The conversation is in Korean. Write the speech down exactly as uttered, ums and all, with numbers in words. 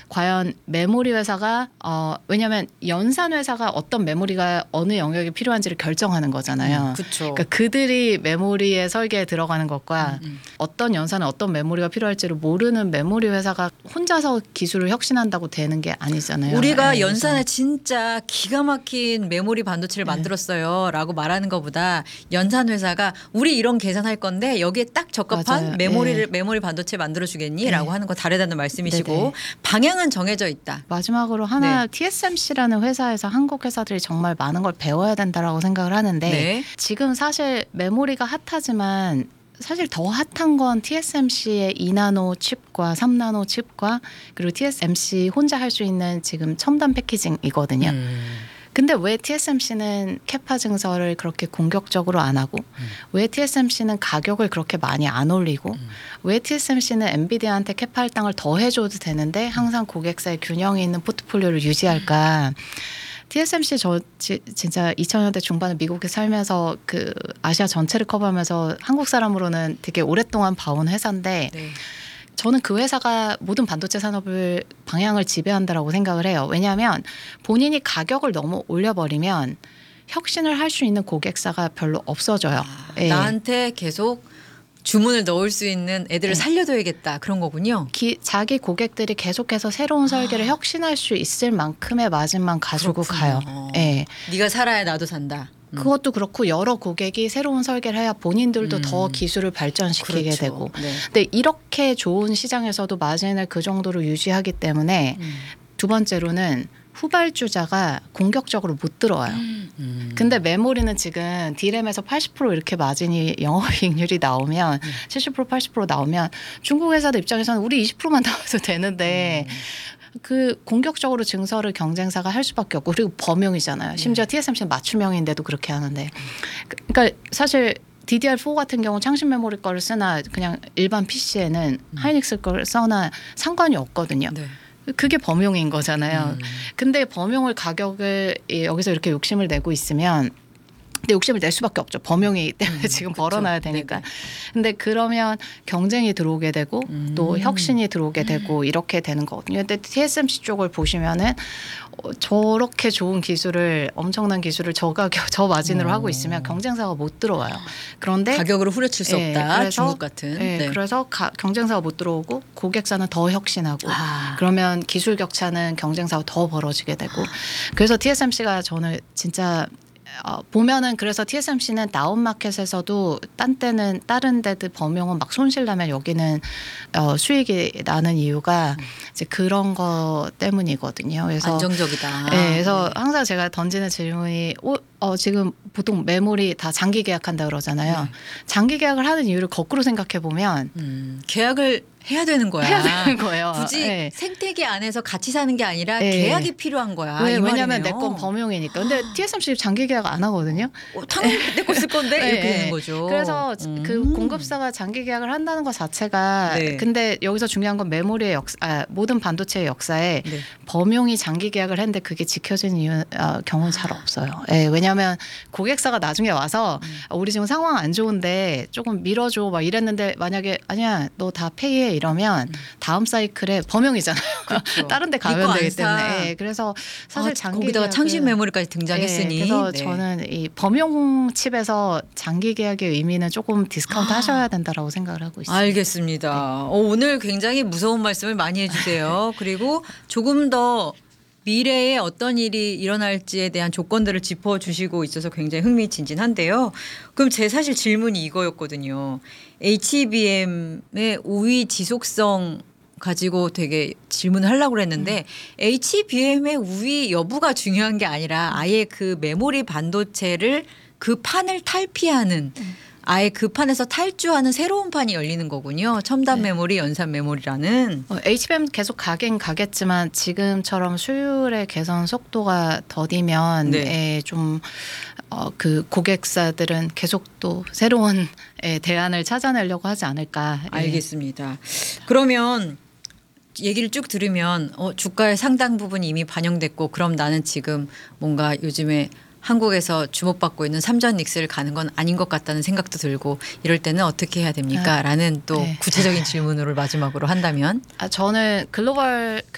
과연 메모리 회사가 어, 왜냐하면 연산 회사가 어떤 메모리가 어느 영역에 필요한지를 결정하는 거잖아요. 음, 그렇죠. 그러니까 그들이 메모리의 설계에 들어가는 것과 음, 음. 어떤 연산에 어떤 메모리가 필요할지를 모르는 메모리 회사가 혼자서 기술을 혁신한다고 되는 게 아니잖아요. 우리가 네, 연산에 그래서. 진짜 기가 막힌 메모리 반도체를 네. 만들었어요 라고 말하는 것보다 연산 회사가 우리 이런 계산할 건데 여기에 딱 적합한 맞아요. 메모리를 네. 메모리 반도체 만들어주겠니? 네. 라고 하는 거 다르다는 말씀이시고 네네. 방향은 정해져 있다. 마지막으로 하나 네. 티에스엠씨라는 회사에서 한국 회사들이 정말 많은 걸 배워야 된다라고 생각을 하는데 네. 지금 사실 메모리가 핫하지만 사실 더 핫한 건 티에스엠씨의 이 나노 칩과 삼 나노 칩과 그리고 티에스엠씨 혼자 할 수 있는 지금 첨단 패키징이거든요. 음. 근데 왜 티에스엠씨는 캐파 증설을 그렇게 공격적으로 안 하고 음. 왜 티에스엠씨는 가격을 그렇게 많이 안 올리고 음. 왜 티에스엠씨는 엔비디아한테 캐파 할당을 더 해줘도 되는데 항상 고객사의 균형이 있는 포트폴리오를 유지할까. 티에스엠씨 저 지, 진짜 이천 년대 중반에 미국에 살면서 그 아시아 전체를 커버하면서 한국 사람으로는 되게 오랫동안 봐온 회사인데 네. 저는 그 회사가 모든 반도체 산업을 방향을 지배한다라고 생각을 해요. 왜냐하면 본인이 가격을 너무 올려버리면 혁신을 할 수 있는 고객사가 별로 없어져요. 아, 예. 나한테 계속 주문을 넣을 수 있는 애들을 네. 살려둬야겠다 그런 거군요. 기, 자기 고객들이 계속해서 새로운 설계를 아. 혁신할 수 있을 만큼의 마진만 가지고 그렇군요. 가요. 예. 네가 살아야 나도 산다. 음. 그것도 그렇고 여러 고객이 새로운 설계를 해야 본인들도 음. 더 기술을 발전시키게 그렇죠. 되고. 네. 근데 이렇게 좋은 시장에서도 마진을 그 정도로 유지하기 때문에 음. 두 번째로는 후발주자가 공격적으로 못 들어와요. 음. 근데 메모리는 지금 디램에서 팔십 퍼센트 이렇게 마진이 영업이익률이 나오면 음. 칠십 퍼센트 팔십 퍼센트 나오면 중국 회사들 입장에서는 우리 이십 퍼센트만 나와도 되는데 음. 그 공격적으로 증설을 경쟁사가 할 수밖에 없고 그리고 범용이잖아요. 심지어 티에스엠씨는 맞춤형인데도 그렇게 하는데 그러니까 사실 디디알 사 같은 경우 창신 메모리 거를 쓰나 그냥 일반 피씨에는 음. 하이닉스 거를 써나 상관이 없거든요. 네. 그게 범용인 거잖아요. 음. 근데 범용을 가격을 여기서 이렇게 욕심을 내고 있으면 근데 욕심을 낼 수밖에 없죠. 범용이기 때문에 음, 지금 그쵸. 벌어놔야 되니까. 네네. 근데 그러면 경쟁이 들어오게 되고 음. 또 혁신이 들어오게 되고 이렇게 되는 거거든요. 근데 티에스엠씨 쪽을 보시면은 어, 저렇게 좋은 기술을 엄청난 기술을 저 가격 저 마진으로 어. 하고 있으면 경쟁사가 못 들어와요. 그런데 가격으로 후려칠 수 예, 없다. 그래서, 중국 같은. 예, 네. 그래서 가, 경쟁사가 못 들어오고 고객사는 더 혁신하고 아. 그러면 기술 격차는 경쟁사가 더 벌어지게 되고 그래서 티에스엠씨가 저는 진짜 어, 보면은 그래서 티에스엠씨는 다운마켓에서도 딴 때는 다른 데들 범용은 막 손실 나면 여기는 어, 수익이 나는 이유가 이제 그런 거 때문이거든요. 그래서 안정적이다. 네, 그래서 네. 항상 제가 던지는 질문이 어, 어, 지금 보통 메모리 다 장기 계약한다 그러잖아요. 네. 장기 계약을 하는 이유를 거꾸로 생각해 보면 음, 계약을 해야 되는 거야. 해야 되는 거예요. 굳이 네. 생태계 안에서 같이 사는 게 아니라 네. 계약이 필요한 거야. 왜, 이 왜냐하면 내 말이네요. 건 범용이니까. 근데 티에스엠씨 장기 계약 안 하거든요. 어, 당연히 내 거 쓸 건데 이렇게 네. 되는 거죠. 그래서 음. 그 공급사가 장기 계약을 한다는 것 자체가 네. 근데 여기서 중요한 건 메모리의 역사, 아, 모든 반도체의 역사에 네. 범용이 장기 계약을 했는데 그게 지켜진 이유, 어, 경우는 잘 없어요. 예, 왜냐하면 고객사가 나중에 와서 음. 어, 우리 지금 상황 안 좋은데 조금 밀어줘 막 이랬는데 만약에 아니야 너 다 페이해 이러면 음. 다음 사이클에 범용이잖아요. 그렇죠. 다른 데 네 거 가면 안 되기 사. 때문에. 예, 그래서 사실 아, 장기 거기다가 계약은- 창신 메모리까지 등장했으니. 예, 그래서 네. 저는 이 범용 칩에서 장기 계약의 의미는 조금 디스카운트 아. 하셔야 된다라고 생각을 하고 있습니다. 알겠습니다. 어, 오늘 굉장히 무서운 말씀을 많이 해주세요. 그리고 조금 더 미래에 어떤 일이 일어날지에 대한 조건들을 짚어주시고 있어서 굉장히 흥미진진한데요. 그럼 제 사실 질문이 이거였거든요. 에이치비엠의 우위 지속성 가지고 되게 질문을 하려고 그랬는데 음. 에이치비엠의 우위 여부가 중요한 게 아니라 아예 그 메모리 반도체를 그 판을 탈피하는 음. 아예 그 판에서 탈주하는 새로운 판이 열리는 거군요. 첨단 네. 메모리, 연산 메모리라는. 어, 에이치비엠 계속 가긴 가겠지만 지금처럼 수율의 개선 속도가 더디면 네. 예, 좀 어, 그 고객사들은 계속 또 새로운 예, 대안을 찾아내려고 하지 않을까. 예. 알겠습니다. 그러면 얘기를 쭉 들으면 어, 주가의 상당 부분이 이미 반영됐고 그럼 나는 지금 뭔가 요즘에 한국에서 주목받고 있는 삼전 닉스를 가는 건 아닌 것 같다는 생각도 들고 이럴 때는 어떻게 해야 됩니까? 아, 라는 또 네. 구체적인 질문으로 마지막으로 한다면 아, 저는 글로벌